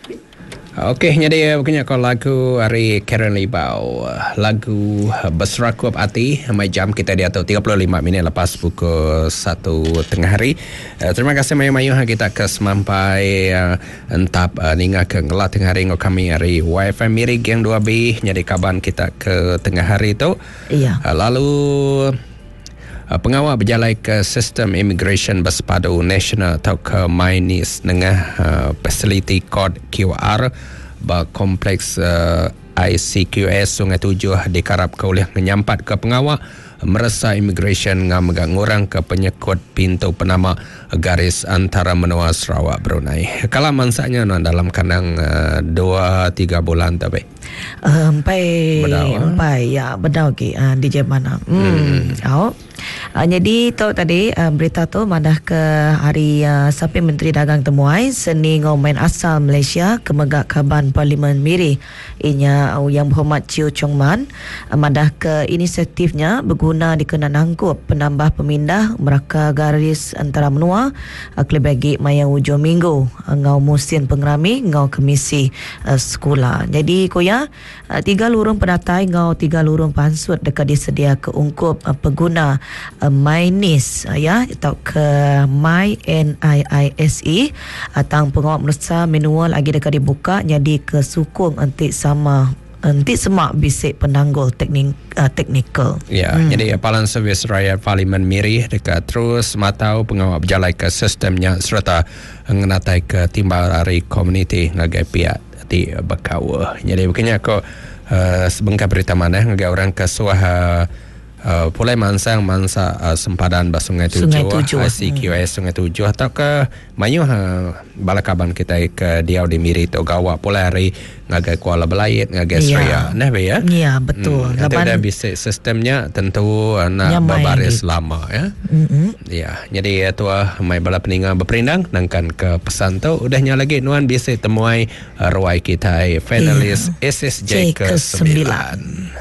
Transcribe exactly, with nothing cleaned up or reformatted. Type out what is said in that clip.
Okey, jadi bukannya kau lagu hari Karen Libau, lagu Berserakup Hati, mai jam kita di atau tiga puluh lima minit lepas pukul satu tengah hari. Uh, terima kasih mayu-mayu kita ke semampai uh, entap uh, ninga ke ngelat tengah hari ngau kami hari Y F M Miri Geng dua B, jadi kaban kita ke tengah hari itu. Iya. Uh, lalu pengawal berjalai ke sistem immigration bersepadu nasional atau ke MyNIS dengan uh, facility code Q R berkompleks uh, I C Q S Sungai Tujuh dikarap ke oleh menyampat ke pengawal merasa immigration ngam ngurang ke penyekut pintu penama garis antara menua Sarawak Brunei. Kalau mansanya no, dalam kanang uh, dua tiga bulan tapi. Empai, empai ya bedau ki uh, di mana. Hmm. hmm. Oh. Uh, jadi tahu tadi uh, berita tu madah ke hari uh, Sapi Menteri Dagang Temuai seni ngomain asal Malaysia kemegak Kaban Parlimen Miri inya uh, yang berhormat Chiu Chong Man uh, madah ke inisiatifnya berguna dikena nangkup penambah pemindah meraka garis antara menua uh, kelebagi maya hujung minggu uh, ngau musim pengerami ngau komisi uh, sekolah. Jadi koya uh, tiga lurung penatai ngau tiga lurung pansut dekat disedia ke ungkup uh, pengguna Uh, MyNIS uh, ya atau ke My N I I S E atau pengawal merasa manual lagi dekat dibuka jadi ke sukung antik sama antik semak bisik penanggul teknik uh, teknikal. Ya, hmm. jadi Palan Servis Rakyat Parlimen Miri dekat terus matau pengawal berjalai ke sistemnya serta mengenatai ke timbal hari komuniti ngagai pihak di Bekawa. Jadi bukannya kau uh, sebengkap berita mana ngagai orang ke suah Uh, pulai mansang mansa uh, sempadan bas Sungai Tujuh, I C Q S Sungai Tujuh atau ke mayu uh, balakaban kita ke Diau di Miri tu gawa pulai hari ngagai Kuala Belait ngagai Seria nah be ya. Ya betul. Hmm, itu dah bisa sistemnya tentu uh, nak berbaris lama ya. Mm-hmm. Ya, jadi itu uh, mai bala peninga berperindang nangkan ke pesan tu udahnya lagi nuan bisa temuai uh, ruai kita finalis yeah. S S J ke sembilan.